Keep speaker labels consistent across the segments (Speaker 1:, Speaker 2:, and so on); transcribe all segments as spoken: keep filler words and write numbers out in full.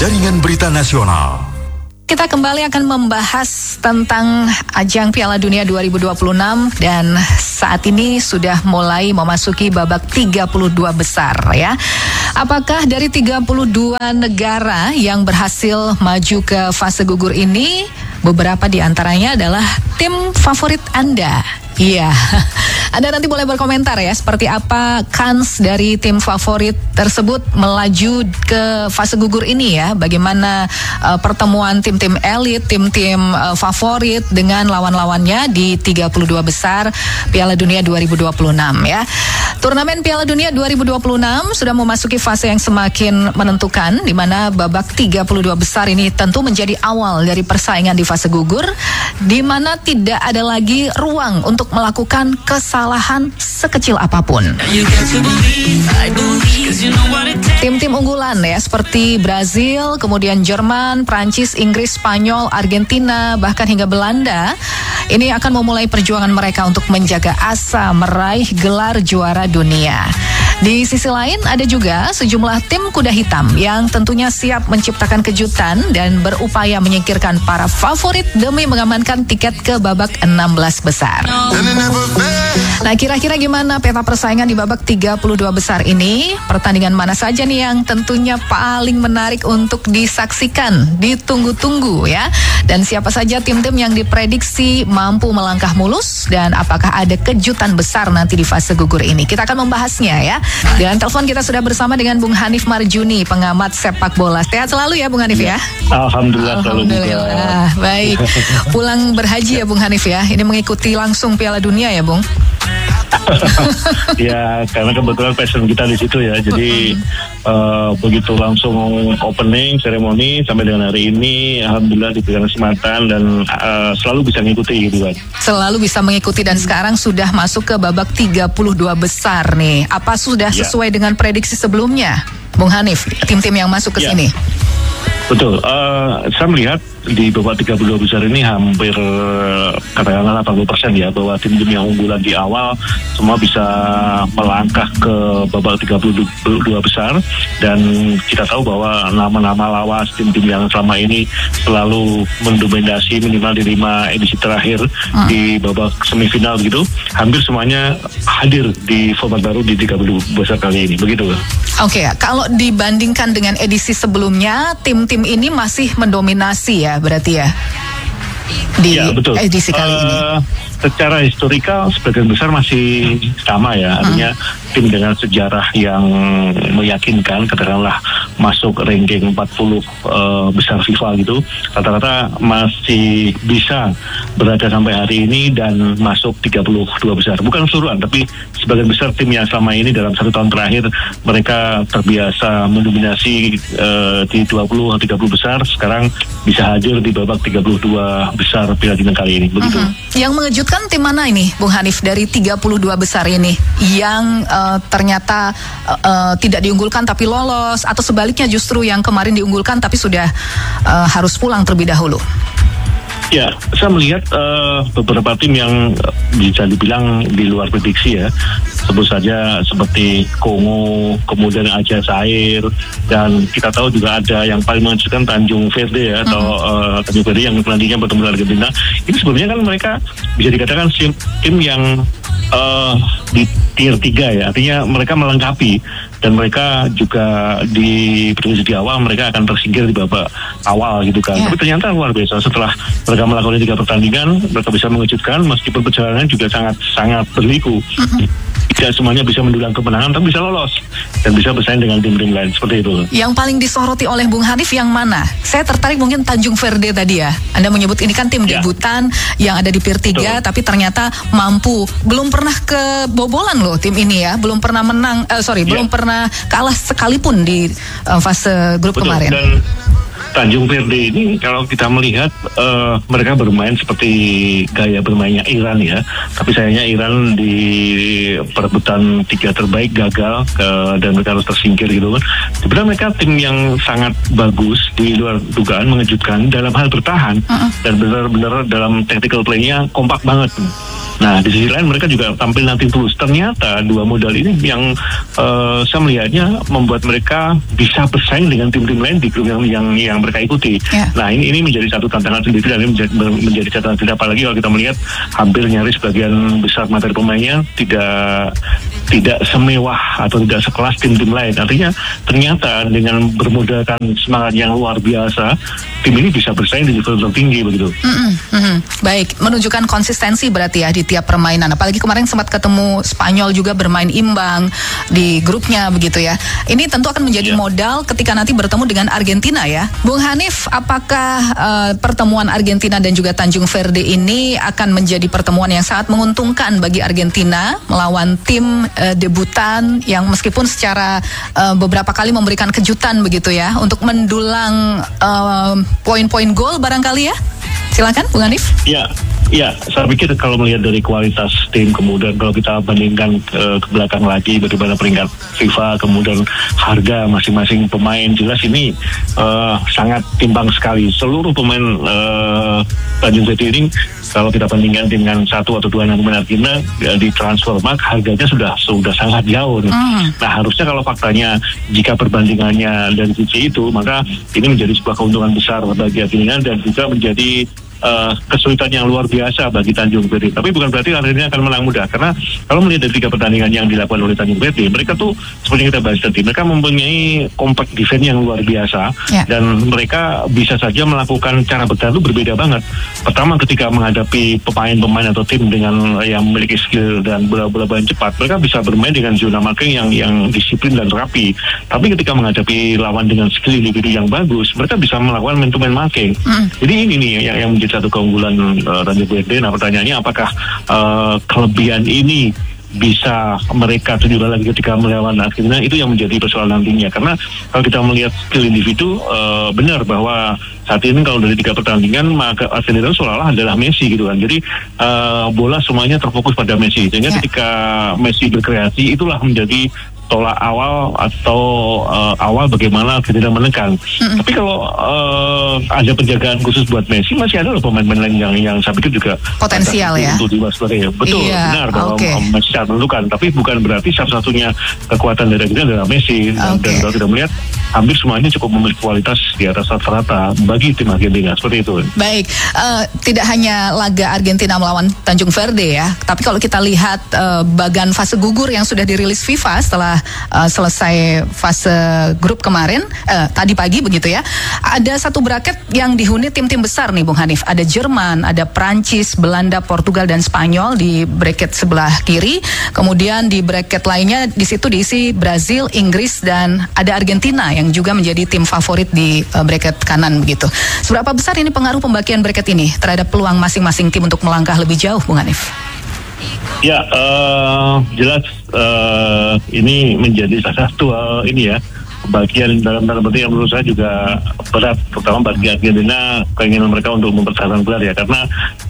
Speaker 1: Jaringan Berita Nasional.
Speaker 2: Kita kembali akan membahas tentang ajang Piala Dunia dua ribu dua puluh enam dan saat ini sudah mulai memasuki babak tiga puluh dua besar ya. Apakah dari tiga puluh dua negara yang berhasil maju ke fase gugur ini, beberapa di antaranya adalah tim favorit Anda? Iya, Anda nanti boleh berkomentar ya, seperti apa kans dari tim favorit tersebut melaju ke fase gugur ini ya. Bagaimana uh, pertemuan tim-tim elit, tim-tim uh, favorit dengan lawan-lawannya di tiga puluh dua besar Piala Dunia dua ribu dua puluh enam ya. Turnamen Piala Dunia dua ribu dua puluh enam sudah memasuki fase yang semakin menentukan, di mana babak tiga puluh dua besar ini tentu menjadi awal dari persaingan di fase gugur, di mana tidak ada lagi ruang untuk melakukan kesalahan sekecil apapun. Tim-tim unggulan ya seperti Brazil, kemudian Jerman, Prancis, Inggris, Spanyol, Argentina, bahkan hingga Belanda, ini akan memulai perjuangan mereka untuk menjaga asa meraih gelar juara dunia. Di sisi lain ada juga sejumlah tim kuda hitam yang tentunya siap menciptakan kejutan dan berupaya menyingkirkan para favorit demi mengamankan tiket ke babak enam belas besar. Nah, kira-kira gimana peta persaingan di babak tiga puluh dua besar ini? Pertandingan mana saja nih yang tentunya paling menarik untuk disaksikan, ditunggu-tunggu ya? Dan siapa saja tim-tim yang diprediksi mampu melangkah mulus, dan apakah ada kejutan besar nanti di fase gugur ini? Kita akan membahasnya ya. Dengan telepon kita sudah bersama dengan Bung Hanif Marjuni, pengamat sepak bola. Sehat selalu ya Bung Hanif ya?
Speaker 3: Alhamdulillah.
Speaker 2: Alhamdulillah. Baik. Pulang berhaji ya Bung Hanif ya? Ini mengikuti langsung Piala Dunia ya Bung?
Speaker 3: Ya, karena kebetulan passion kita di situ ya. Jadi uh, begitu langsung opening seremoni sampai dengan hari ini, alhamdulillah diberikan kesempatan dan uh, selalu bisa mengikuti gitu kan.
Speaker 2: Selalu bisa mengikuti dan sekarang sudah masuk ke babak tiga puluh dua besar nih. Apa sudah sesuai ya dengan prediksi sebelumnya, Bung Hanif? Tim-tim yang masuk ke ya. sini.
Speaker 3: Betul, uh, saya melihat di babak tiga puluh dua besar ini hampir katakanlah delapan puluh persen ya, bahwa tim-tim yang unggulan di awal semua bisa melangkah ke babak tiga puluh dua besar, dan kita tahu bahwa nama-nama lawas tim-tim yang selama ini selalu mendominasi minimal di lima edisi terakhir hmm. di babak semifinal gitu, hampir semuanya hadir di format baru di tiga puluh dua besar kali ini, begitu.
Speaker 2: Oke, okay, kalau dibandingkan dengan edisi sebelumnya, tim-tim ini masih mendominasi ya, berarti ya di
Speaker 3: ya, betul.
Speaker 2: edisi kali uh, ini.
Speaker 3: Secara historikal sebagian besar masih sama ya, artinya hmm. tim dengan sejarah yang meyakinkan, katakanlah masuk ranking empat puluh uh, besar FIFA gitu, rata-rata masih bisa berada sampai hari ini dan masuk tiga puluh dua besar. Bukan keseluruhan, tapi sebagian besar tim yang selama ini dalam satu tahun terakhir mereka terbiasa mendominasi uh, di dua puluh atau tiga puluh besar, sekarang bisa hadir di babak tiga puluh dua besar Piala Dunia kali ini, begitu.
Speaker 2: Mm-hmm. Yang mengejutkan tim mana ini, Bung Hanif, dari tiga puluh dua besar ini yang uh, ternyata uh, uh, tidak diunggulkan tapi lolos, atau sebaliknya justru yang kemarin diunggulkan tapi sudah uh, harus pulang terlebih dahulu?
Speaker 3: Ya, saya melihat uh, beberapa tim yang uh, bisa dibilang di luar prediksi ya. Sebut saja seperti Kongo, kemudian Aljazair, dan kita tahu juga ada yang paling mengejutkan Tanjung Verde ya, atau uh, Tanjung Verde yang nantinya bertemu dengan Argentina. Ini sebenarnya kan mereka bisa dikatakan tim yang uh, di tier tiga ya, artinya mereka melengkapi, dan mereka juga di prediksi di awal mereka akan tersingkir di babak awal gitu kan. Yeah. Tapi ternyata luar biasa, setelah mereka melakukan tiga pertandingan, mereka bisa mengejutkan meskipun perjalanannya juga sangat sangat berliku. Mm-hmm. Tidak semuanya bisa mendulang kemenangan, tapi bisa lolos dan bisa bersaing dengan tim-tim lain, seperti itu.
Speaker 2: Yang paling disoroti oleh Bung Hanif yang mana? Saya tertarik mungkin Tanjung Verde tadi ya. Anda menyebut ini kan tim ya. debutan yang ada di Pier tiga, betul, tapi ternyata mampu. Belum pernah kebobolan loh tim ini ya. Belum pernah menang, uh, sorry, ya. belum pernah kalah sekalipun di uh, fase grup betul, kemarin. Dan
Speaker 3: Tanjung Verde ini kalau kita melihat uh, mereka bermain seperti gaya bermainnya Iran ya, tapi sayangnya Iran di perebutan tiga terbaik gagal ke, dan mereka harus tersingkir gitu kan. sebenarnya mereka tim yang sangat bagus di luar dugaan, mengejutkan dalam hal bertahan uh-uh. dan benar-benar dalam tactical play-nya kompak banget. Nah, di sisi lain mereka juga tampil nanti terus. Ternyata dua modal ini yang uh, saya melihatnya membuat mereka bisa bersaing dengan tim-tim lain di grup yang yang, yang mereka ikuti. Yeah. Nah, ini ini menjadi satu tantangan sendiri dan ini menjadi, menjadi catatan tidak, apalagi kalau kita melihat hampir nyaris sebagian besar materi pemainnya tidak tidak semewah atau tidak sekelas tim-tim lain. Artinya ternyata dengan bermodalkan semangat yang luar biasa, tim ini bisa bersaing di level tertinggi begitu.
Speaker 2: Mm-hmm, mm-hmm. Baik, menunjukkan konsistensi berarti ya di tiap permainan. Apalagi kemarin sempat ketemu Spanyol juga bermain imbang di grupnya begitu ya. Ini tentu akan menjadi yeah. modal ketika nanti bertemu dengan Argentina ya. Bung Hanif, apakah uh, pertemuan Argentina dan juga Tanjung Verde ini akan menjadi pertemuan yang sangat menguntungkan bagi Argentina melawan tim uh, debutan yang meskipun secara uh, beberapa kali memberikan kejutan begitu ya untuk mendulang uh, poin-poin gol barangkali ya? Silakan Bung Hanif.
Speaker 3: Ya. Ya, saya pikir kalau melihat dari kualitas tim, kemudian kalau kita bandingkan ke, ke belakang lagi bagaimana peringkat FIFA, kemudian harga masing-masing pemain, jelas ini uh, sangat timbang sekali. Seluruh pemain uh, Tanjung Verde ini kalau kita bandingkan dengan satu atau dua pemain Argentina ya, di Transfermarkt harganya sudah sudah sangat jauh. Mm. Nah, harusnya kalau faktanya jika perbandingannya dari sisi itu, maka ini menjadi sebuah keuntungan besar bagi Argentina dan juga menjadi Uh, kesulitan yang luar biasa bagi Tanjung Verde. Tapi bukan berarti Argentina akan menang mudah, karena kalau melihat dari tiga pertandingan yang dilakukan oleh Tanjung Verde, mereka tuh seperti yang kita bahas tadi, mereka mempunyai compact defense yang luar biasa yeah. dan mereka bisa saja melakukan cara bertahan itu berbeda banget. Pertama, ketika menghadapi pemain-pemain atau tim dengan yang memiliki skill dan bola-bola yang cepat, mereka bisa bermain dengan zona marking yang yang disiplin dan rapi. Tapi ketika menghadapi lawan dengan skill individu yang bagus, mereka bisa melakukan man-to-man marking. Mm. Jadi ini nih yang, yang menjadi satu keunggulan uh, Tanjung Verde. Nah, pertanyaannya apakah uh, kelebihan ini bisa mereka tunjukkan lagi ketika melawan Argentina, itu yang menjadi persoalan nantinya. Karena kalau kita melihat skill individu, uh, benar bahwa saat ini kalau dari tiga pertandingan maka Argentina seolah-olah adalah Messi gitu kan. Jadi uh, bola semuanya terfokus pada Messi. Sehingga yeah. ketika Messi berkreasi, itulah menjadi tolak awal atau uh, awal bagaimana Argentina menekan. Mm-hmm. Tapi kalau uh, ada penjagaan khusus buat Messi, masih ada loh pemain-pemain lain yang yang saya pikir juga
Speaker 2: potensial ya.
Speaker 3: Untuk diwaspadai. Betul, iya, benar bahwa okay. Messi sangat menentukan. Tapi bukan berarti satu-satunya kekuatan dari Argentina adalah Messi. Dan, okay. dan kalau kita melihat hampir semuanya cukup memiliki kualitas di atas rata-rata bagi tim Argentina, seperti itu.
Speaker 2: Baik, uh, tidak hanya laga Argentina melawan Tanjung Verde ya, tapi kalau kita lihat uh, bagan fase gugur yang sudah dirilis FIFA setelah uh, selesai fase grup kemarin, uh, tadi pagi begitu ya, ada satu bracket yang dihuni tim-tim besar nih Bung Hanif. Ada Jerman, ada Prancis, Belanda, Portugal, dan Spanyol di bracket sebelah kiri. Kemudian di bracket lainnya di situ diisi Brazil, Inggris, dan ada Argentina yang juga menjadi tim favorit di uh, bracket kanan begitu. Seberapa besar ini pengaruh pembagian bracket ini terhadap peluang masing-masing tim untuk melangkah lebih jauh, Bung Hanif?
Speaker 3: Ya, uh, jelas uh, ini menjadi salah satu uh, ini ya bagian dalam dalam penting yang menurut saya juga berat, terutama bagi Argentina, keinginan mereka untuk mempertahankan gelar ya, karena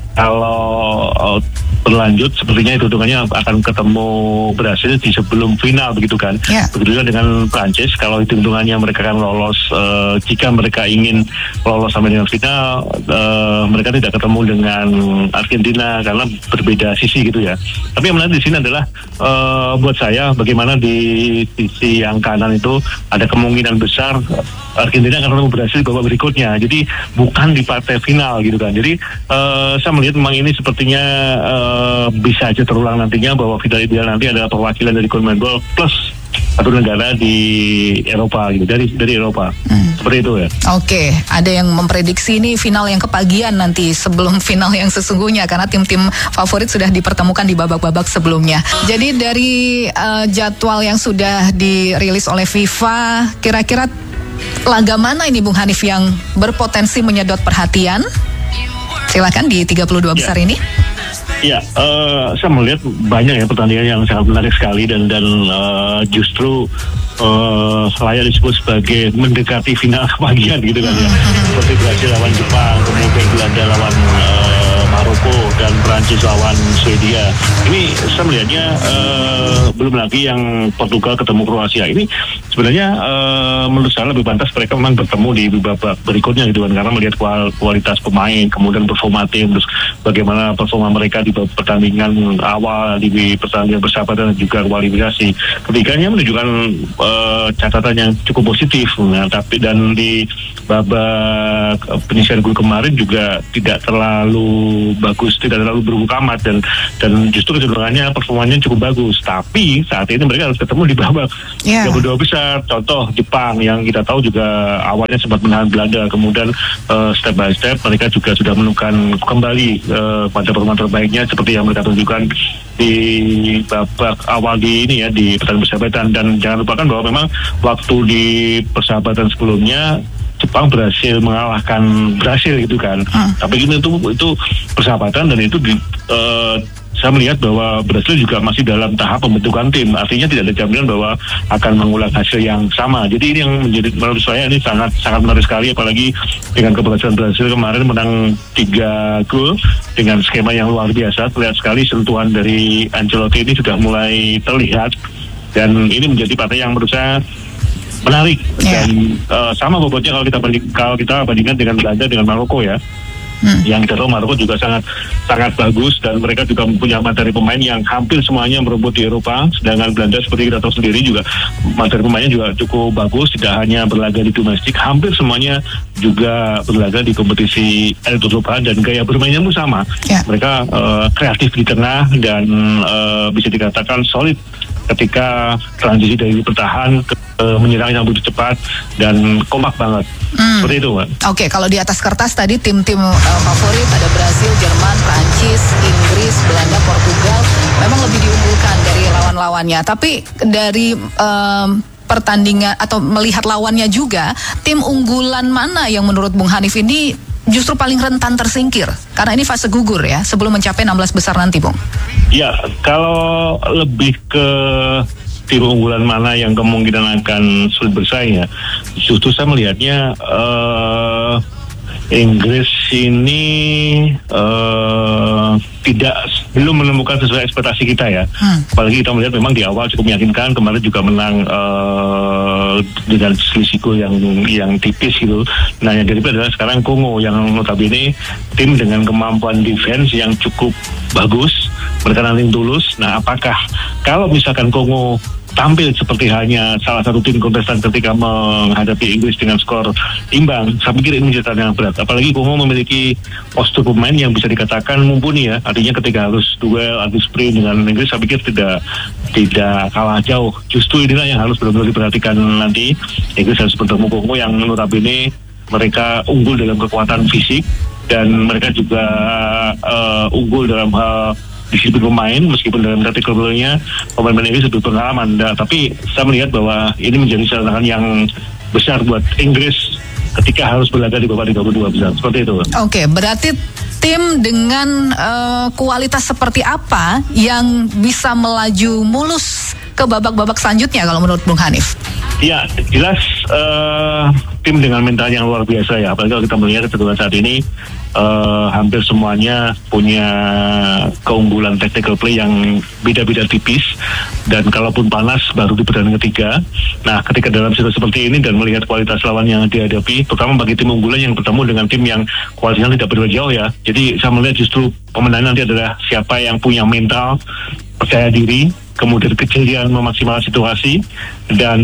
Speaker 3: kalau uh, berlanjut sepertinya itu hitungannya akan ketemu Brasil di sebelum final begitu kan. Yeah. Begitu juga dengan Prancis, kalau hitung-hitungannya mereka akan lolos uh, jika mereka ingin lolos sampai dengan final, uh, mereka tidak ketemu dengan Argentina karena berbeda sisi gitu ya. Tapi yang menarik di sini adalah uh, buat saya bagaimana di sisi yang kanan itu ada kemungkinan besar Argentina akan ketemu Brasil di babak berikutnya. Jadi bukan di partai final gitu kan. Jadi uh, saya melihat memang ini sepertinya uh, bisa aja terulang nantinya, bahwa final ideal nanti adalah perwakilan dari CONMEBOL plus satu negara di Eropa gitu, dari dari Eropa. Hmm. Seperti itu ya.
Speaker 2: Oke, ada yang memprediksi ini final yang kepagian nanti sebelum final yang sesungguhnya, karena tim-tim favorit sudah dipertemukan di babak-babak sebelumnya. Jadi dari uh, jadwal yang sudah dirilis oleh FIFA, kira-kira laga mana ini Bung Hanif yang berpotensi menyedot perhatian? Silakan di tiga puluh dua besar ya. Ini.
Speaker 3: Ya, uh, saya melihat banyak ya pertandingan yang sangat menarik sekali dan dan uh, justru uh, layak disebut sebagai mendekati final kepagian gitu kan ya. Seperti Brasil lawan Jepang, kemudian Belanda lawan uh, Maroko dan Prancis lawan Swedia. Ini saya melihatnya uh, belum lagi yang Portugal ketemu Kroasia. Ini sebenarnya uh, menurut saya lebih pantas mereka memang bertemu di babak berikutnya gitu kan, karena melihat kualitas pemain, kemudian performa tim, terus bagaimana performa mereka di pertandingan awal, di pertandingan persahabatan dan juga kualifikasi. Ketiganya menunjukkan uh, catatan yang cukup positif. Nah, tapi dan di babak penyisian gol kemarin juga tidak terlalu bagus, tidak terlalu berubah amat, dan dan justru kecenderungannya performanya cukup bagus. Tapi saat ini mereka harus ketemu di babak
Speaker 2: yeah.
Speaker 3: tiga puluh dua besar. Contoh Jepang yang kita tahu juga awalnya sempat menahan Belanda, kemudian uh, step by step mereka juga sudah menemukan kembali uh, pada performa terbaiknya seperti yang mereka tunjukkan di babak awal di ini ya, di pertandingan persahabatan. Dan jangan lupakan bahwa memang waktu di persahabatan sebelumnya Jepang berhasil mengalahkan Brasil gitu kan. Hmm. Tapi itu itu persahabatan, dan itu di, uh, saya melihat bahwa Brasil juga masih dalam tahap pembentukan tim. Artinya tidak ada jaminan bahwa akan mengulang hasil yang sama. Jadi ini yang menjadi, menurut saya ini sangat sangat menarik sekali, apalagi dengan keberhasilan Brasil kemarin menang tiga gol dengan skema yang luar biasa. Terlihat sekali sentuhan dari Ancelotti ini sudah mulai terlihat, dan ini menjadi partai yang menurut saya menarik. Yeah. Dan uh, sama bobotnya kalau kita banding, kalau kita bandingkan dengan Belanda dengan Maroko ya. Hmm. Yang kita tahu Maroko juga sangat sangat bagus, dan mereka juga punya materi pemain yang hampir semuanya merebut di Eropa. Sedangkan Belanda seperti kita tahu sendiri juga materi pemainnya juga cukup bagus, tidak hanya berlaga di domestik, hampir semuanya juga berlaga di kompetisi elit Eropa, dan gaya bermainnya pun sama. Yeah. Mereka uh, kreatif di tengah, dan uh, bisa dikatakan solid ketika transisi dari bertahan ke uh, menyerang yang begitu cepat dan kompak banget. Hmm. Seperti itu, Pak.
Speaker 2: Oke, okay, kalau di atas kertas tadi tim-tim uh, favorit ada Brasil, Jerman, Prancis, Inggris, Belanda, Portugal memang lebih diunggulkan dari lawan-lawannya. Tapi dari um, pertandingan atau melihat lawannya juga, tim unggulan mana yang menurut Bung Hanif ini justru paling rentan tersingkir? Karena ini fase gugur ya, sebelum mencapai enam belas besar nanti, Bung.
Speaker 3: Ya, kalau lebih ke tim unggulan mana yang kemungkinan akan sulit bersaing ya, justru saya melihatnya uh, Inggris ini uh, tidak belum menemukan sesuai ekspektasi kita ya. Hmm. Apalagi kita melihat memang di awal cukup meyakinkan, kemarin juga menang uh, dengan selisih gol yang yang tipis gitu. Nah, yang dari adalah sekarang Kongo yang notabene tim dengan kemampuan defense yang cukup bagus, mereka nanti tulus. Nah, apakah kalau misalkan Kongo tampil seperti hanya salah satu tim kontestan ketika menghadapi Inggris dengan skor imbang, saya pikir ini menjadi tantangan berat. Apalagi Kongo memiliki postur pemain yang bisa dikatakan mumpuni ya. Artinya ketika harus duel, harus sprint dengan Inggris, saya pikir tidak tidak kalah jauh. Justru inilah yang harus benar-benar diperhatikan nanti. Inggris harus bertemu Kongo yang notabene mereka unggul dalam kekuatan fisik, dan mereka juga uh, unggul dalam hal disiplin pemain, meskipun dalam tactical play-nya pemain-pemain ini lebih pengalaman. Nah, tapi saya melihat bahwa ini menjadi tantangan yang besar buat Inggris ketika harus berlaga di babak tiga puluh dua besar. Seperti itu. Oke,
Speaker 2: okay, berarti tim dengan uh, kualitas seperti apa yang bisa melaju mulus ke babak-babak selanjutnya kalau menurut Bung Hanif?
Speaker 3: Ya, jelas uh, tim dengan mental yang luar biasa ya. Apalagi kalau kita melihat kecenderungan saat ini, uh, hampir semuanya punya keunggulan tactical play yang beda-beda tipis, dan kalaupun panas baru di pertandingan ketiga. Nah, ketika dalam situasi seperti ini dan melihat kualitas lawan yang dihadapi, terutama bagi tim unggulan yang bertemu dengan tim yang kualitasnya tidak berbeda jauh ya. Jadi saya melihat justru pemenang nanti adalah siapa yang punya mental percaya diri, kemudian kejelian memaksimalkan situasi, dan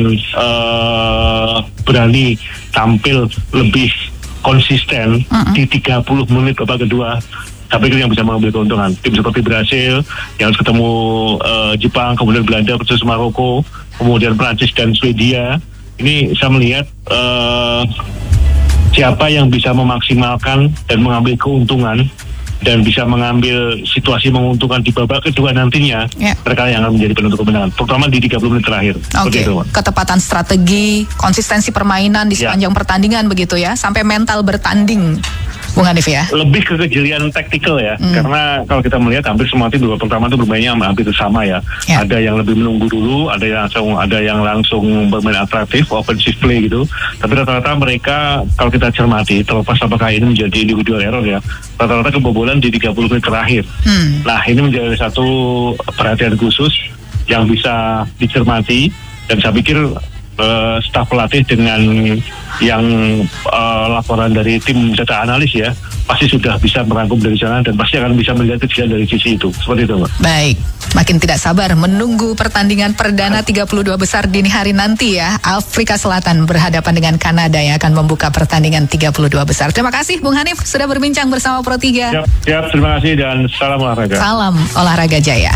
Speaker 3: uh, berani tampil lebih konsisten uh-uh. di tiga puluh menit babak kedua. Tapi yang bisa mengambil keuntungan. Tim seperti Brasil yang harus ketemu uh, Jepang, kemudian Belanda versus Maroko, kemudian Prancis dan Swedia. Ini saya melihat uh, siapa yang bisa memaksimalkan dan mengambil keuntungan dan bisa mengambil situasi menguntungkan di babak kedua nantinya, yeah. mereka yang akan menjadi penentu kemenangan, terutama di tiga puluh menit terakhir.
Speaker 2: Oke, okay. Ketepatan strategi, konsistensi permainan di sepanjang yeah. pertandingan begitu ya, sampai mental bertanding. Bung Hanif ya.
Speaker 3: Lebih ke kejelian taktikal ya, hmm. karena kalau kita melihat hampir semua tim babak pertama itu bermainnya hampir sama ya. ya. Ada yang lebih menunggu dulu, ada yang langsung ada yang langsung bermain atraktif, offensive play gitu. Tapi rata-rata mereka kalau kita cermati, terlepas apakah ini menjadi individual error ya, rata-rata kebobolan di tiga puluh menit terakhir. Hmm. Nah ini menjadi satu perhatian khusus yang bisa dicermati, dan saya pikir Uh, staf pelatih dengan yang uh, laporan dari tim data analis ya pasti sudah bisa merangkum dari sana dan pasti akan bisa melihat kejadian dari sisi itu, seperti itu Mbak.
Speaker 2: Baik, makin tidak sabar menunggu pertandingan perdana tiga puluh dua besar dini hari nanti ya. Afrika Selatan berhadapan dengan Kanada yang akan membuka pertandingan tiga puluh dua besar. Terima kasih Bung Hanif sudah berbincang bersama Pro tiga.
Speaker 3: Siap, siap, terima kasih dan salam olahraga.
Speaker 2: Salam olahraga jaya.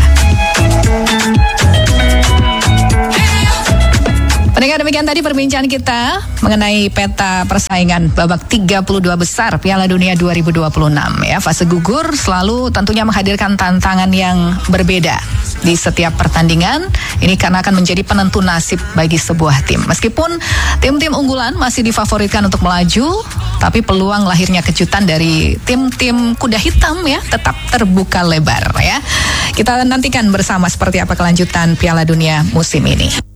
Speaker 2: Pendengar, demikian tadi perbincangan kita mengenai peta persaingan babak tiga puluh dua besar Piala Dunia dua ribu dua puluh enam ya. Fase gugur selalu tentunya menghadirkan tantangan yang berbeda di setiap pertandingan. Ini karena akan menjadi penentu nasib bagi sebuah tim. Meskipun tim-tim unggulan masih difavoritkan untuk melaju, tapi peluang lahirnya kejutan dari tim-tim kuda hitam ya tetap terbuka lebar ya. Kita nantikan bersama seperti apa kelanjutan Piala Dunia musim ini.